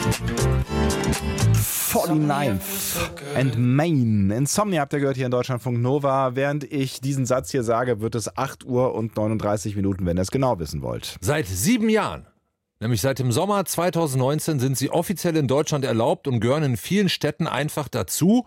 49th and Main. Insomnia habt ihr gehört hier in Deutschlandfunk Nova. Während ich diesen Satz hier sage, wird es 8 Uhr und 39 Minuten, wenn ihr es genau wissen wollt. Seit 7 Jahren, nämlich seit dem Sommer 2019, sind sie offiziell in Deutschland erlaubt und gehören in vielen Städten einfach dazu.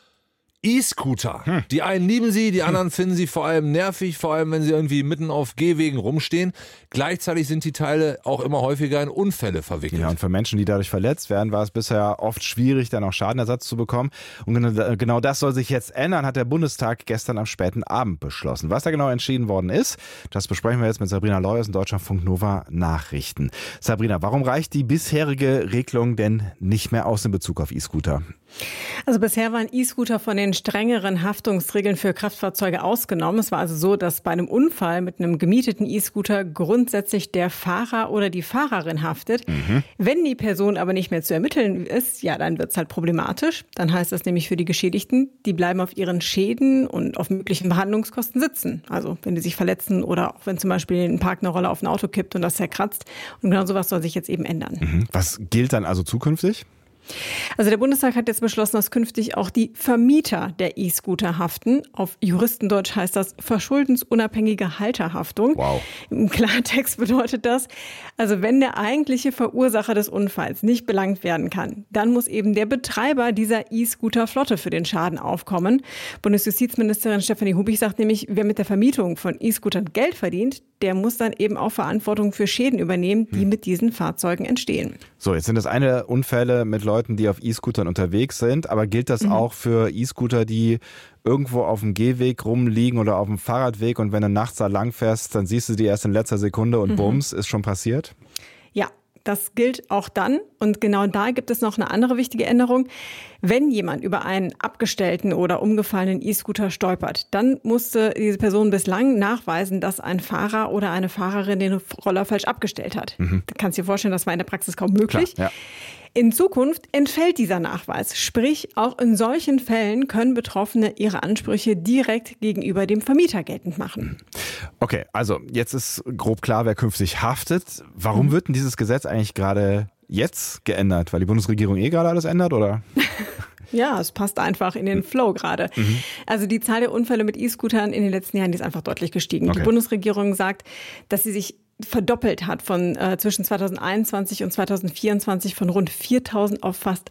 E-Scooter. Die einen lieben sie, die anderen finden sie vor allem nervig, vor allem wenn sie irgendwie mitten auf Gehwegen rumstehen. Gleichzeitig sind die Teile auch immer häufiger in Unfälle verwickelt. Ja, und für Menschen, die dadurch verletzt werden, war es bisher oft schwierig, dann auch Schadenersatz zu bekommen. Und genau das soll sich jetzt ändern, hat der Bundestag gestern am späten Abend beschlossen. Was da genau entschieden worden ist, das besprechen wir jetzt mit Sabrina Loy aus den Deutschlandfunk Nova Nachrichten. Sabrina, warum reicht die bisherige Regelung denn nicht mehr aus in Bezug auf E-Scooter? Also bisher waren E-Scooter von den strengeren Haftungsregeln für Kraftfahrzeuge ausgenommen. Es war also so, dass bei einem Unfall mit einem gemieteten E-Scooter grundsätzlich der Fahrer oder die Fahrerin haftet. Wenn die Person aber nicht mehr zu ermitteln ist, ja, dann wird es halt problematisch. Dann heißt das nämlich für die Geschädigten, die bleiben auf ihren Schäden und auf möglichen Behandlungskosten sitzen. Also wenn die sich verletzen oder auch wenn zum Beispiel ein Park eine Rolle auf ein Auto kippt und das zerkratzt. Und genau sowas soll sich jetzt eben ändern. Was gilt dann also zukünftig? Also der Bundestag hat jetzt beschlossen, dass künftig auch die Vermieter der E-Scooter haften. Auf Juristendeutsch heißt das verschuldensunabhängige Halterhaftung. Wow. Im Klartext bedeutet das, also wenn der eigentliche Verursacher des Unfalls nicht belangt werden kann, dann muss eben der Betreiber dieser E-Scooter-Flotte für den Schaden aufkommen. Bundesjustizministerin Stefanie Hubich sagt nämlich, wer mit der Vermietung von E-Scootern Geld verdient, der muss dann eben auch Verantwortung für Schäden übernehmen, die mit diesen Fahrzeugen entstehen. So, jetzt sind das eine Unfälle mit Leuten, die auf E-Scootern unterwegs sind, aber gilt das auch für E-Scooter, die irgendwo auf dem Gehweg rumliegen oder auf dem Fahrradweg und wenn du nachts da lang fährst, dann siehst du die erst in letzter Sekunde und bums, ist schon passiert? Ja, das gilt auch dann. Und genau da gibt es noch eine andere wichtige Änderung. Wenn jemand über einen abgestellten oder umgefallenen E-Scooter stolpert, dann musste diese Person bislang nachweisen, dass ein Fahrer oder eine Fahrerin den Roller falsch abgestellt hat. Du kannst dir vorstellen, das war in der Praxis kaum möglich. Klar, ja. In Zukunft entfällt dieser Nachweis. Sprich, auch in solchen Fällen können Betroffene ihre Ansprüche direkt gegenüber dem Vermieter geltend machen. Okay, also jetzt ist grob klar, wer künftig haftet. Warum wird denn dieses Gesetz eigentlich gerade jetzt geändert? Weil die Bundesregierung gerade alles ändert, oder? Ja, es passt einfach in den Flow gerade. Also die Zahl der Unfälle mit E-Scootern in den letzten Jahren die ist einfach deutlich gestiegen. Okay. Die Bundesregierung sagt, dass sie sich verdoppelt hat von zwischen 2021 und 2024 von rund 4.000 auf fast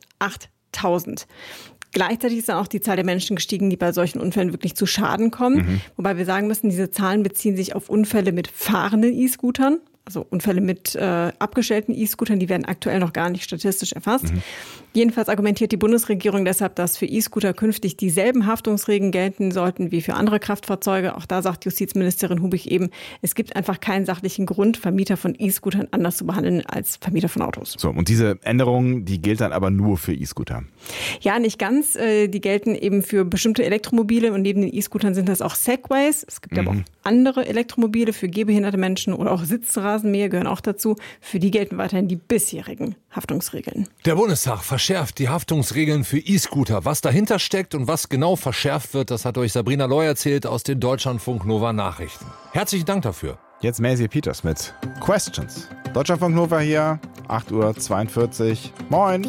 8.000. Gleichzeitig ist dann auch die Zahl der Menschen gestiegen, die bei solchen Unfällen wirklich zu Schaden kommen. Wobei wir sagen müssen, diese Zahlen beziehen sich auf Unfälle mit fahrenden E-Scootern. Also Unfälle mit abgestellten E-Scootern, die werden aktuell noch gar nicht statistisch erfasst. Jedenfalls argumentiert die Bundesregierung deshalb, dass für E-Scooter künftig dieselben Haftungsregeln gelten sollten wie für andere Kraftfahrzeuge. Auch da sagt Justizministerin Hubich eben, es gibt einfach keinen sachlichen Grund, Vermieter von E-Scootern anders zu behandeln als Vermieter von Autos. So, und diese Änderung, die gilt dann aber nur für E-Scooter? Ja, nicht ganz. Die gelten eben für bestimmte Elektromobile und neben den E-Scootern sind das auch Segways. Es gibt aber auch andere Elektromobile für gehbehinderte Menschen oder auch Sitzrasenmäher gehören auch dazu. Für die gelten weiterhin die bisherigen Haftungsregeln. Der Bundestag verschärft die Haftungsregeln für E-Scooter. Was dahinter steckt und was genau verschärft wird, das hat euch Sabrina Loy erzählt aus den Deutschlandfunk Nova Nachrichten. Herzlichen Dank dafür. Jetzt Maisie Peters mit Questions. Deutschlandfunk Nova hier, 8:42 Uhr. Moin!